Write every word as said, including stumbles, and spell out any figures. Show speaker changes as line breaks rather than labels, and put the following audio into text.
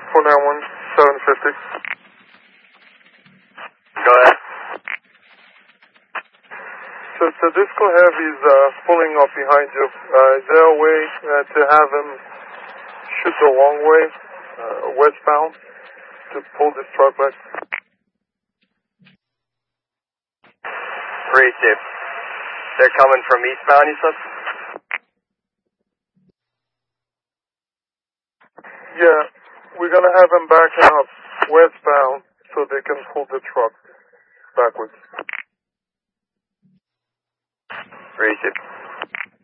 four nine one, seven fifty.
Go ahead.
So, so Disco Heavy's uh, pulling up behind you. Uh, is there a way uh, to have him shoot the long way, uh, westbound, to pull this truck back?
Receive. They're coming from eastbound, you said?
Yeah, we're going to have them backing up westbound so they can pull the truck backwards.
Receive.